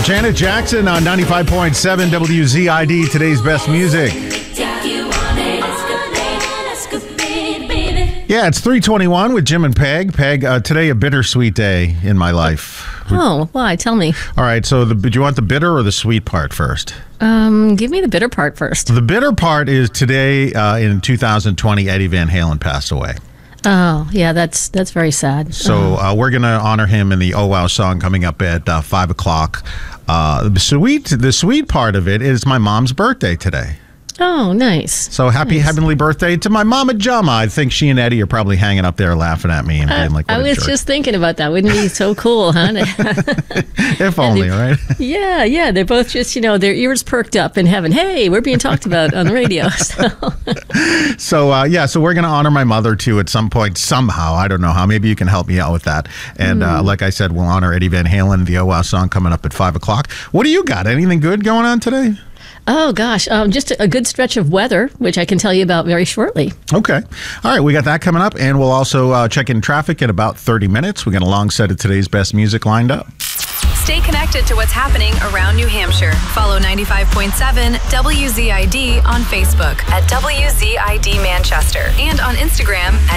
Janet Jackson on 95.7 WZID, today's best music. Yeah, it's 3:21 with Jim and Peg. Peg, today a bittersweet day in my life. Oh, why? Tell me. All right, so do you want the bitter or the sweet part first? Give me the bitter part first. The bitter part is today in 2020, Eddie Van Halen passed away. Oh, yeah, that's very sad. So we're going to honor him in the Oh Wow song coming up at 5 o'clock. The sweet part of it is my mom's birthday today. Oh, nice. So happy heavenly birthday to my mama Jama. I think she and Eddie are probably hanging up there laughing at me and being like, what I was just thinking about that. Wouldn't it be so cool, huh? If only, right? Yeah. They're both just, their ears perked up in heaven. Hey, we're being talked about on the radio. So we're going to honor my mother, too, at some point, somehow. I don't know how. Maybe you can help me out with that. And like I said, we'll honor Eddie Van Halen, the Oh Wow song coming up at 5 o'clock. What do you got? Anything good going on today? Oh, gosh. Just a good stretch of weather, which I can tell you about very shortly. Okay. All right. We got that coming up, and we'll also check in traffic in about 30 minutes. We got a long set of today's best music lined up. Stay connected to what's happening around New Hampshire. Follow 95.7 WZID on Facebook at WZID Manchester and on Instagram at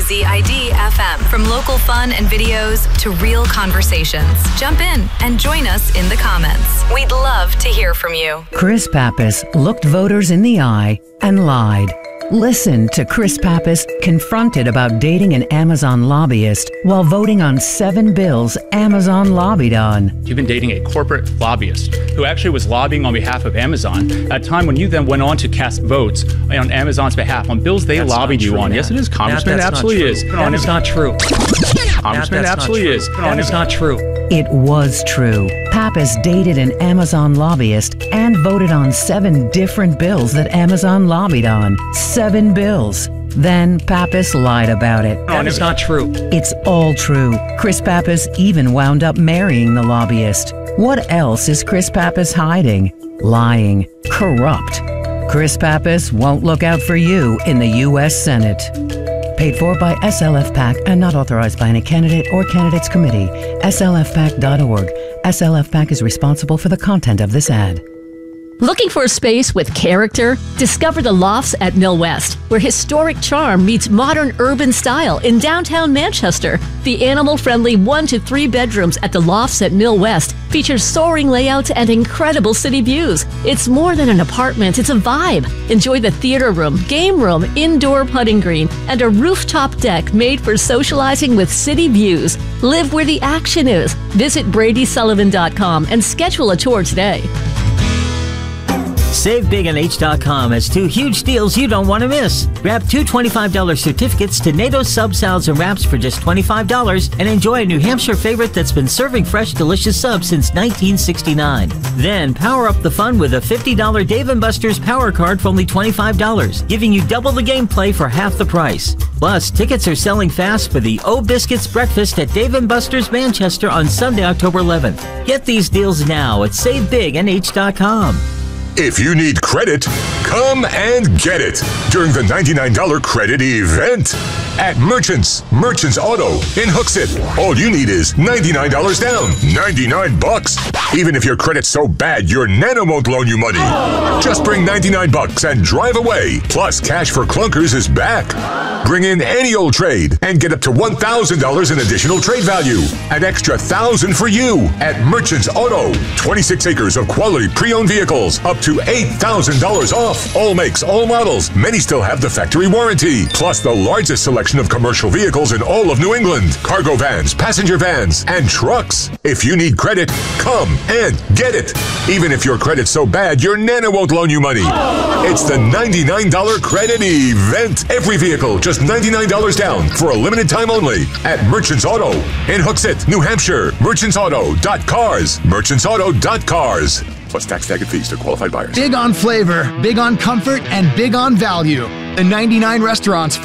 WZID FM. From local fun and videos to real conversations. Jump in and join us in the comments. We'd love to hear from you. Chris Pappas looked voters in the eye and lied. Listen to Chris Pappas confronted about dating an Amazon lobbyist while voting on 7 bills Amazon lobbied on. You've been dating a corporate lobbyist who actually was lobbying on behalf of Amazon at a time when you then went on to cast votes on Amazon's behalf on bills they lobbied you on. Yes, it is, Congressman. It absolutely is. That is not true. Congressman, it absolutely is. That is not true. It was true. Pappas dated an Amazon lobbyist and voted on 7 different bills that Amazon lobbied on. 7 bills. Then Pappas lied about it. That is not true. It's all true. Chris Pappas even wound up marrying the lobbyist. What else is Chris Pappas hiding? Lying. Corrupt. Chris Pappas won't look out for you in the U.S. Senate. Paid for by SLF PAC and not authorized by any candidate or candidates committee. SLFPAC.org. SLF PAC is responsible for the content of this ad. Looking for a space with character? Discover the Lofts at Mill West, where historic charm meets modern urban style in downtown Manchester. The animal-friendly 1 to 3 bedrooms at the Lofts at Mill West features soaring layouts and incredible city views. It's more than an apartment, it's a vibe. Enjoy the theater room, game room, indoor putting green, and a rooftop deck made for socializing with city views. Live where the action is. Visit BradySullivan.com and schedule a tour today. SaveBigNH.com has 2 huge deals you don't want to miss. Grab 2 $25 certificates to NATO sub salads and wraps for just $25 and enjoy a New Hampshire favorite that's been serving fresh, delicious subs since 1969. Then power up the fun with a $50 Dave & Buster's Power Card for only $25, giving you double the gameplay for half the price. Plus, tickets are selling fast for the O Biscuits Breakfast at Dave & Buster's Manchester on Sunday, October 11th. Get these deals now at SaveBigNH.com. If you need credit, come and get it during the $99 credit event at Merchants Auto in Hooksett. All you need is $99 down, $99. Even if your credit's so bad, your Nana won't loan you money. Just bring $99 and drive away. Plus, Cash for Clunkers is back. Bring in any old trade and get up to $1,000 in additional trade value. An extra $1,000 for you at Merchants Auto. 26 acres of quality pre-owned vehicles, up to $8,000 off. All makes, all models. Many still have the factory warranty. Plus the largest selection of commercial vehicles in all of New England. Cargo vans, passenger vans, and trucks. If you need credit, come and get it. Even if your credit's so bad, your Nana won't loan you money. It's the $99 credit event. Every vehicle, just $99 down for a limited time only at Merchants Auto in Hooksett, New Hampshire. Merchantsauto.cars. Merchantsauto.cars. Plus tax, tag, and fees to qualified buyers. Big on flavor, big on comfort, and big on value. The 99 restaurants